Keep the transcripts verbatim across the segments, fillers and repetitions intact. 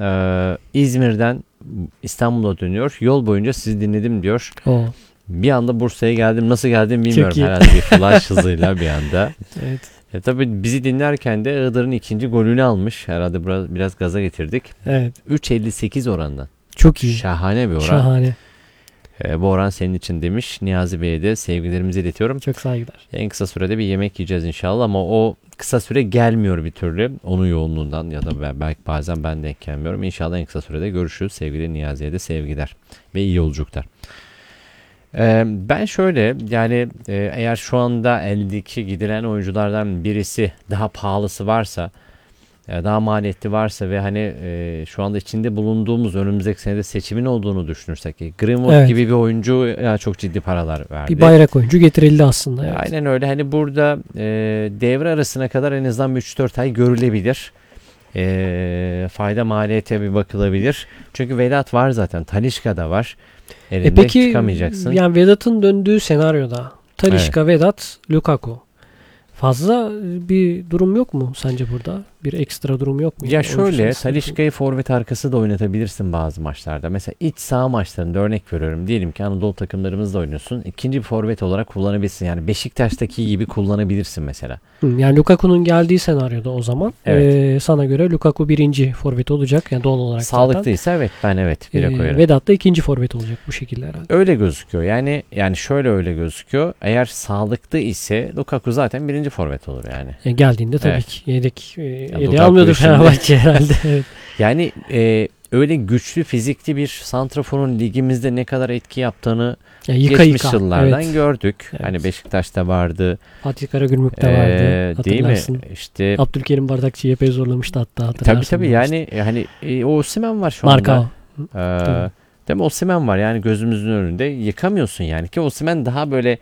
Ee, İzmir'den İstanbul'a dönüyor. Yol boyunca sizi dinledim diyor. Oo. Bir anda Bursa'ya geldim. Nasıl geldim bilmiyorum. Herhalde bir flash hızıyla bir anda. Evet. E tabii bizi dinlerken de Iğdır'ın ikinci golünü almış. Herhalde biraz, biraz gaza getirdik. Evet. üç elli sekiz orandan. Çok iyi. Şahane bir oran. Şahane. E, bu oran senin için demiş. Niyazi Bey'e de sevgilerimizi iletiyorum. Çok saygılar. En kısa sürede bir yemek yiyeceğiz inşallah ama o kısa süre gelmiyor bir türlü. Onun yoğunluğundan ya da belki bazen ben denk gelmiyorum. İnşallah en kısa sürede görüşürüz. Sevgili Niyazi'ye de sevgiler ve iyi yolculuklar. Ee, ben şöyle yani e, eğer şu anda eldeki gidilen oyunculardan birisi daha pahalısı varsa, e, daha maliyetli varsa ve hani e, şu anda içinde bulunduğumuz önümüzdeki senede seçimin olduğunu düşünürsek ki Greenwood Evet. gibi bir oyuncu ya çok ciddi paralar verdi. Bir bayrak oyuncu getirildi aslında. Evet. Aynen öyle. Hani burada e, devre arasına kadar en azından üç dört ay görülebilir. E, fayda maliyete bir bakılabilir. Çünkü Vedat var zaten. Talisca da var. Elinde E peki çıkamayacaksın. yani Vedat'ın döndüğü senaryoda Talisca, evet. Vedat, Lukaku. Fazla bir durum yok mu sence burada? Bir ekstra durum yok mu? Ya şöyle Talisca'yı forvet arkası da oynatabilirsin bazı maçlarda. Mesela iç saha maçlarında örnek veriyorum. Diyelim ki Anadolu takımlarımızda oynuyorsun. İkinci bir forvet olarak kullanabilirsin. Yani Beşiktaş'taki gibi kullanabilirsin mesela. Yani Lukaku'nun geldiği senaryoda o zaman evet. e, sana göre Lukaku birinci forvet olacak. Yani doğal olarak sağlıklıysa zaten. Evet ben evet bire e, koyarım. Vedat da ikinci forvet olacak bu şekilde herhalde. Öyle gözüküyor. Yani yani şöyle öyle gözüküyor. Eğer sağlıklı ise Lukaku zaten birinci forvet olur yani. yani geldiğinde tabii evet. ki yedek e, yani yedeği almıyordur Fenerbahçe herhalde. Evet. Yani e, öyle güçlü fizikli bir santraforun ligimizde ne kadar etki yaptığını yani yıka geçmiş yıka. yıllardan evet. gördük. Evet. Hani Beşiktaş'ta vardı. Fatih Karagümrük'te ee, vardı. Hatırlarsın. Değil mi? İşte Abdülkerim Bardakçı'yı epey zorlamıştı hatta hatırlarsın. Tabii tabii yani hani e, o Osimhen var şu Marka. anda. Ee, değil mi? Osimhen var yani gözümüzün önünde yıkamıyorsun yani ki Osimhen daha böyle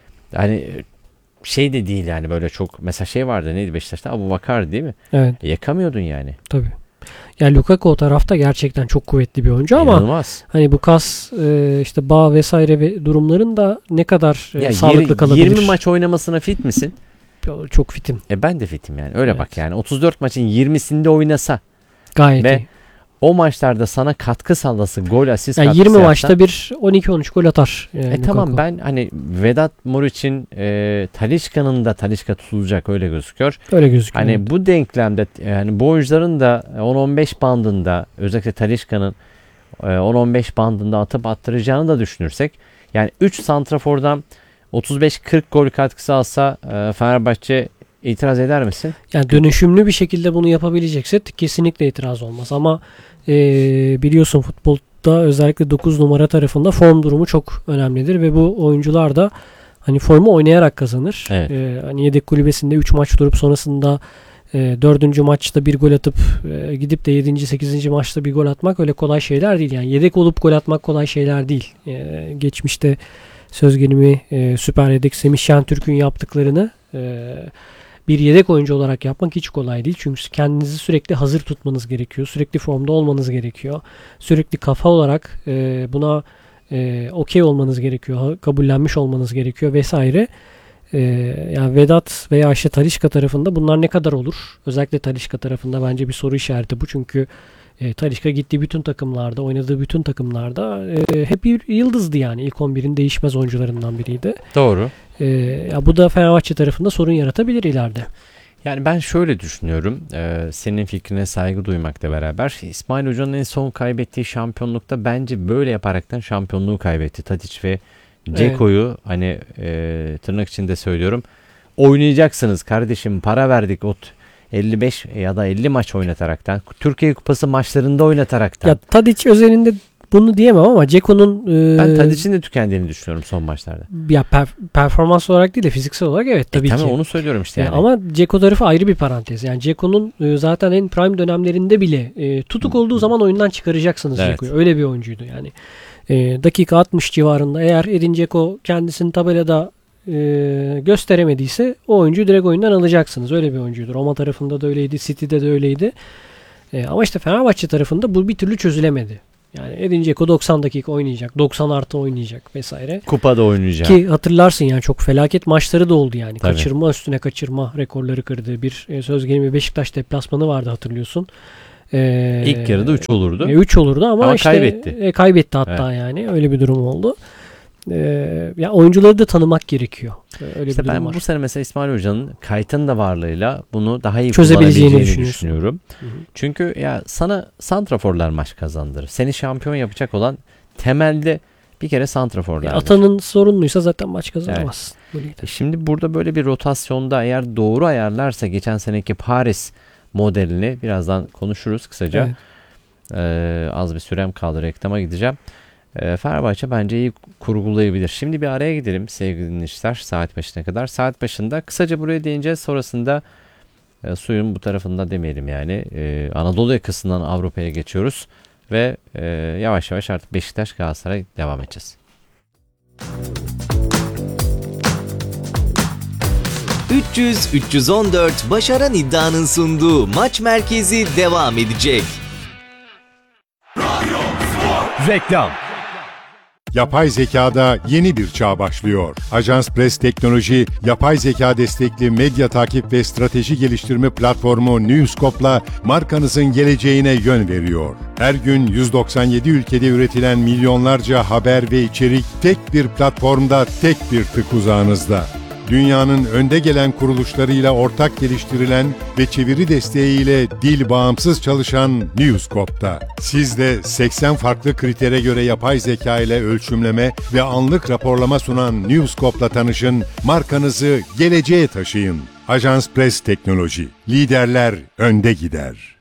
hani şey de değil yani böyle çok mesela şey vardı neydi Beşiktaş'ta Abubakar değil mi? Evet. E, yakamıyordun yani. Tabii. Yani Lukaku o tarafta gerçekten çok kuvvetli bir oyuncu ama İnanılmaz. hani bu kas e, işte bağ vesaire ve durumların da ne kadar e, ya sağlıklı yirmi, kalabilir. yirmi maç oynamasına fit misin? Çok fitim. E ben de fitim yani öyle evet. bak yani otuz dört maçın yirmisinde oynasa gayet ve iyi. O maçlarda sana katkı sağlasın, gol asist yani katkısı yirmi yapsan, maçta bir on iki on üç gol atar. Yani e tamam ben hani Vedat Muriç'in e, Talisca'nın da Talisca tutulacak öyle gözüküyor. Öyle gözüküyor. Hani evet. bu denklemde yani bu oyuncuların da on on beş bandında özellikle Talisca'nın e, on on beş bandında atıp attıracağını da düşünürsek yani üç santrafordan otuz beş kırk gol katkısı alsa e, Fenerbahçe itiraz eder misin? Yani dönüşümlü bir şekilde bunu yapabilecekse kesinlikle itiraz olmaz ama e, biliyorsun futbolda özellikle dokuz numara tarafında form durumu çok önemlidir ve bu oyuncular da hani formu oynayarak kazanır. Evet. E, hani yedek kulübesinde üç maç durup sonrasında e, dördüncü maçta bir gol atıp e, gidip de yedinci sekizinci maçta bir gol atmak öyle kolay şeyler değil. Yani yedek olup gol atmak kolay şeyler değil. E, geçmişte söz gelimi e, süper yedek Semih Şentürk'ün yaptıklarını e, bir yedek oyuncu olarak yapmak hiç kolay değil. Çünkü kendinizi sürekli hazır tutmanız gerekiyor. Sürekli formda olmanız gerekiyor. Sürekli kafa olarak e, buna e, okey olmanız gerekiyor. Kabullenmiş olmanız gerekiyor vesaire. E, yani Vedat veya işte Talisca tarafında bunlar ne kadar olur? Özellikle Talisca tarafında bence bir soru işareti bu. Çünkü e, Talisca gittiği bütün takımlarda, oynadığı bütün takımlarda e, hep bir yıldızdı yani. İlk on birin değişmez oyuncularından biriydi. Doğru. E, ya bu da Fenerbahçe tarafında sorun yaratabilir ileride. Yani ben şöyle düşünüyorum. E, senin fikrine saygı duymakla beraber İsmail Hoca'nın en son kaybettiği şampiyonlukta bence böyle yaparaktan şampiyonluğu kaybetti. Tadiç ve Ceko'yu evet. hani e, tırnak içinde söylüyorum. Oynayacaksınız kardeşim, para verdik o elli beş ya da elli maç oynataraktan. Türkiye Kupası maçlarında oynataraktan. Ya Tadiç özelinde bunu diyemem ama Ceko'nun e, ben Tadiç'in de tükendiğini düşünüyorum son maçlarda. Ya per, performans olarak değil de fiziksel olarak evet tabii e, tamam, ki. Onu söylüyorum işte yani. yani. Ama Ceko tarafı ayrı bir parantez. Yani Ceko'nun e, zaten en prime dönemlerinde bile e, tutuk olduğu zaman oyundan çıkaracaksınız evet. Ceko'yu. Öyle bir oyuncuydu yani. E, dakika altmış civarında eğer Edin Dzeko kendisini tabelada e, gösteremediyse o oyuncuyu direkt oyundan alacaksınız. Öyle bir oyuncuydu. Roma tarafında da öyleydi. City'de de öyleydi. E, ama işte Fenerbahçe tarafında bu bir türlü çözülemedi. Yani Edin Dzeko doksan dakika oynayacak. doksan artı oynayacak vesaire. Kupada oynayacak. Ki hatırlarsın yani çok felaket maçları da oldu yani. Tabii. Kaçırma üstüne kaçırma rekorları kırdığı bir e, söz gelimi Beşiktaş deplasmanı vardı hatırlıyorsun. Ee, İlk yarıda üç olurdu. üç olurdu ama, ama işte kaybetti. E, kaybetti hatta evet. Yani öyle bir durum oldu. Ee, ya oyuncuları da tanımak gerekiyor. Öyle işte bir durum ben var. bu sene mesela İsmail Hoca'nın Kayt'ın da varlığıyla bunu daha iyi çözebileceğini kullanabileceğini düşünüyorum. Hı hı. Çünkü ya sana santraforlar maç kazandırır. Seni şampiyon yapacak olan temelde bir kere santraforlardır. Atanın sorunluysa zaten maç kazanamaz. Evet. E şimdi burada böyle bir rotasyonda eğer doğru ayarlarsa geçen seneki Paris modelini birazdan konuşuruz kısaca. Evet. Ee, az bir sürem kaldı, reklama gideceğim. Ee, Fenerbahçe bence iyi kurgulayabilir. Şimdi bir araya gidelim sevgili dinleyiciler, saat başına kadar. Saat başında kısaca buraya değineceğiz. Sonrasında e, suyun bu tarafında demeyelim yani. E, Anadolu yakasından Avrupa'ya geçiyoruz. Ve e, yavaş yavaş artık Beşiktaş Galatasaray devam edeceğiz. üç yüz üç yüz on dört Başaran İddia'nın sunduğu Maç Merkezi devam edecek. Reklam. Yapay zekada yeni bir çağ başlıyor. Ajans Press Teknoloji, yapay zeka destekli medya takip ve strateji geliştirme platformu Newscope'la markanızın geleceğine yön veriyor. Her gün yüz doksan yedi ülkede üretilen milyonlarca haber ve içerik tek bir platformda, tek bir tık uzağınızda. Dünyanın önde gelen kuruluşlarıyla ortak geliştirilen ve çeviri desteğiyle dil bağımsız çalışan Newscope'da. Siz de seksen farklı kritere göre yapay zeka ile ölçümleme ve anlık raporlama sunan Newscope'la tanışın, markanızı geleceğe taşıyın. Ajans Press Teknoloji, liderler önde gider.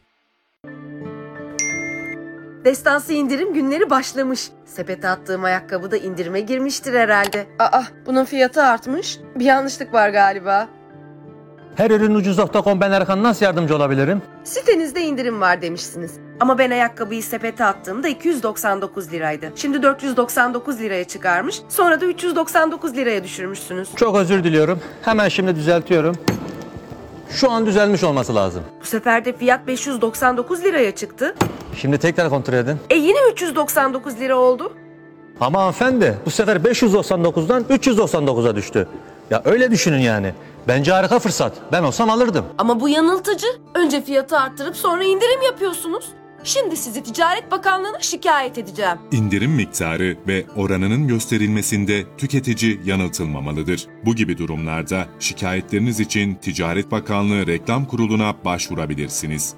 Destansı indirim günleri başlamış. Sepete attığım ayakkabı da indirime girmiştir herhalde. Aa, bunun fiyatı artmış. Bir yanlışlık var galiba. Her ürün ucuz nokta com, ben Erkan, nasıl yardımcı olabilirim? Sitenizde indirim var demişsiniz. Ama ben ayakkabıyı sepete attığımda iki yüz doksan dokuz liraydı. Şimdi dört yüz doksan dokuz liraya çıkarmış. Sonra da üç yüz doksan dokuz liraya düşürmüşsünüz. Çok özür diliyorum. Hemen şimdi düzeltiyorum. Şu an düzelmiş olması lazım. Bu sefer de fiyat beş yüz doksan dokuz liraya çıktı. Şimdi tekrar kontrol edin. E yine üç yüz doksan dokuz lira oldu. Ama hanımefendi, bu sefer beş yüz doksan dokuzdan üç yüz doksan dokuza düştü. Ya öyle düşünün yani. Bence harika fırsat. Ben olsam alırdım. Ama bu yanıltıcı. Önce fiyatı arttırıp sonra indirim yapıyorsunuz. Şimdi sizi Ticaret Bakanlığı'na şikayet edeceğim. İndirim miktarı ve oranının gösterilmesinde tüketici yanıltılmamalıdır. Bu gibi durumlarda şikayetleriniz için Ticaret Bakanlığı Reklam Kurulu'na başvurabilirsiniz.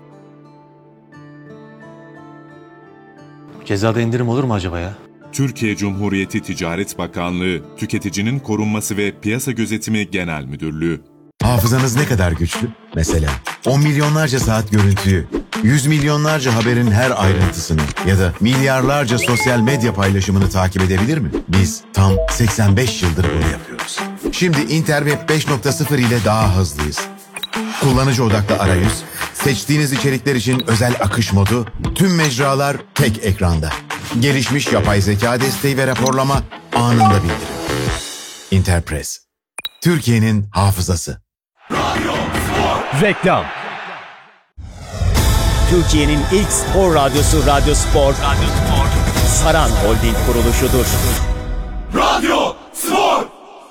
Cezada indirim olur mu acaba ya? Türkiye Cumhuriyeti Ticaret Bakanlığı, Tüketicinin Korunması ve Piyasa Gözetimi Genel Müdürlüğü. Hafızanız ne kadar güçlü? Mesela on milyonlarca saat görüntüyü, yüz milyonlarca haberin her ayrıntısını ya da milyarlarca sosyal medya paylaşımını takip edebilir mi? Biz tam seksen beş yıldır bunu yapıyoruz. Şimdi Interweb beş nokta sıfır ile daha hızlıyız. Kullanıcı odaklı arayüz, seçtiğiniz içerikler için özel akış modu, tüm mecralar tek ekranda. Gelişmiş yapay zeka desteği ve raporlama anında bildirim. Interpress, Türkiye'nin hafızası. Reklam. Türkiye'nin ilk spor radyosu Radyo Spor, Radyo Spor, Saran Holding kuruluşudur. Radyo